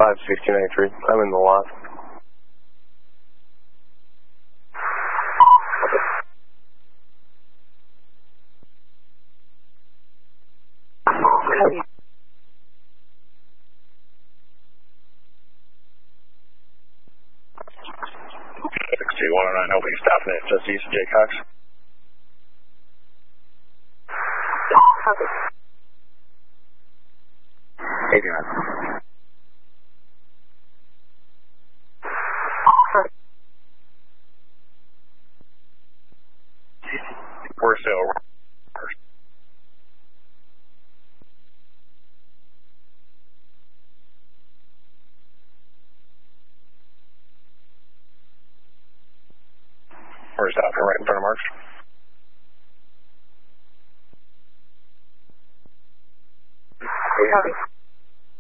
51693. I'm in the lot. Copy. 6109, opening stopping at just east of Jay Cox. Copy. 89. We're still. We're stopping right in front of March. Copy.